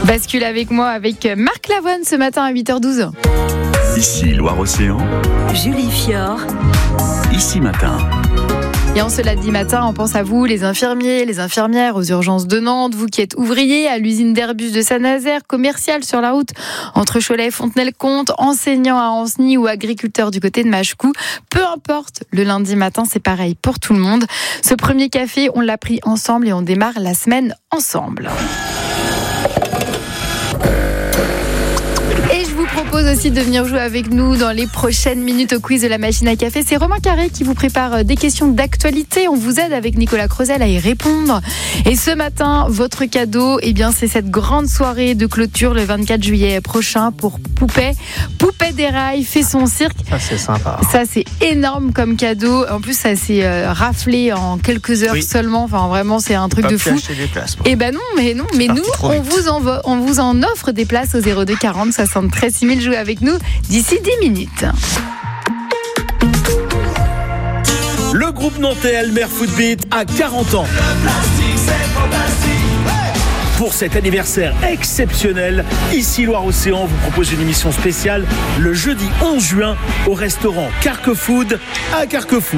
Bascule avec moi avec Marc Lavoine ce matin à 8h12. Ici Loire-Océan, Julie Fior. Ici Matin. Et en ce lundi matin, on pense à vous, les infirmiers, les infirmières aux urgences de Nantes, vous qui êtes ouvriers à l'usine d'Airbus de Saint-Nazaire, commercial sur la route entre Cholet et Fontenay-le-Comte, enseignant à Ancenis ou agriculteur du côté de Machecou. Peu importe, le lundi matin, c'est pareil pour tout le monde. Ce premier café, on l'a pris ensemble et on démarre la semaine ensemble. Je vous propose aussi de venir jouer avec nous dans les prochaines minutes au quiz de la machine à café. C'est Romain Carré qui vous prépare des questions d'actualité. On vous aide avec Nicolas Creusel à y répondre. Et ce matin, votre cadeau, c'est cette grande soirée de clôture le 24 juillet prochain pour Poupée. Poupée déraille, fait son cirque. Ça, c'est sympa. Ça, c'est énorme comme cadeau. En plus, ça s'est raflé en quelques heures seulement. Enfin, vraiment, c'est un truc de fou. Des places, Eh ben non. Mais nous, on vous en offre des places au 02 40 73 6000. Jouez avec nous d'ici 10 minutes. Le groupe nantais Elmer Footbeat a 40 ans. Pour cet anniversaire exceptionnel, ici Loire-Océan vous propose une émission spéciale le jeudi 11 juin au restaurant Carquefood à Carquefou.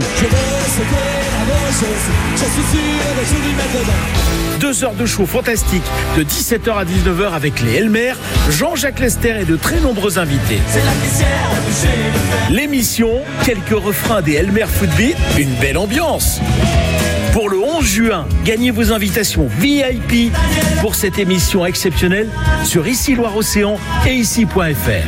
2 heures de show fantastique de 17h à 19h avec les Elmer, Jean-Jacques Lester et de très nombreux invités. L'émission, quelques refrains des Elmer Footbeat, une belle ambiance. Pour le 11 juin, gagnez vos invitations VIP pour cette émission exceptionnelle sur Ici Loire-Océan et ici.fr.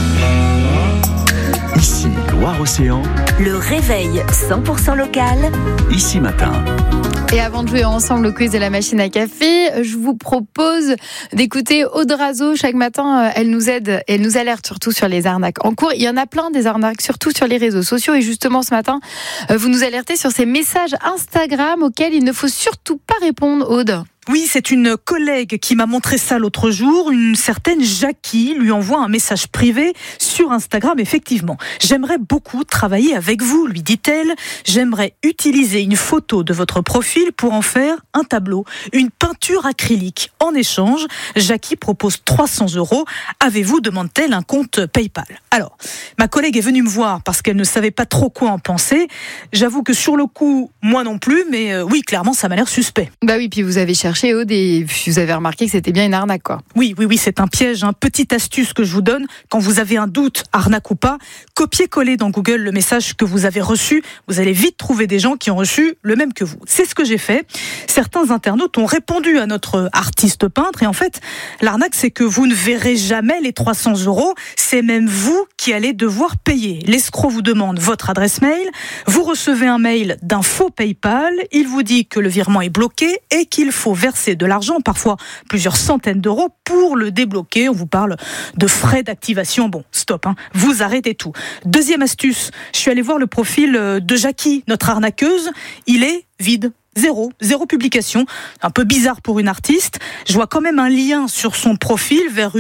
Ici Loire-Océan, Le réveil 100% local. Ici Matin. Et avant de jouer ensemble au quiz de la machine à café, je vous propose d'écouter Aude Razo. Chaque matin, elle nous aide, elle nous alerte surtout sur les arnaques en cours. Il y en a plein des arnaques, surtout sur les réseaux sociaux. Et justement, ce matin, vous nous alertez sur ces messages Instagram auxquels il ne faut surtout pas répondre, Aude. Oui, c'est une collègue qui m'a montré ça l'autre jour. Une certaine Jackie lui envoie un message privé sur Instagram, effectivement. « J'aimerais beaucoup travailler avec vous, lui dit-elle. J'aimerais utiliser une photo de votre profil pour en faire un tableau, une peinture acrylique. En échange, Jackie propose 300 €. Avez-vous, demande-t-elle, un compte PayPal ?» Alors, ma collègue est venue me voir parce qu'elle ne savait pas trop quoi en penser. J'avoue que sur le coup, moi non plus, mais oui, clairement, ça m'a l'air suspect. Bah oui, puis vous avez cherché Aude et vous avez remarqué que c'était bien une arnaque, quoi. Oui, c'est un piège. Petite astuce que je vous donne, quand vous avez un doute, arnaque ou pas, copiez-coller dans Google le message que vous avez reçu. Vous allez vite trouver des gens qui ont reçu le même que vous. C'est ce que j'ai fait. Certains internautes ont répondu à notre artiste peintre et en fait, l'arnaque, c'est que vous ne verrez jamais les 300 €. C'est même vous qui allez devoir payer. L'escroc vous demande votre adresse mail. Vous recevez un mail d'un faux PayPal. Il vous dit que le virement est bloqué et qu'il faut verser de l'argent, parfois plusieurs centaines d'euros, pour le débloquer. On vous parle de frais d'activation. Bon, stop, vous arrêtez tout. Deuxième astuce, je suis allée voir le profil de Jackie, notre arnaqueuse. Il est vide. Zéro publication. Un peu bizarre pour une artiste. Je vois quand même un lien sur son profil vers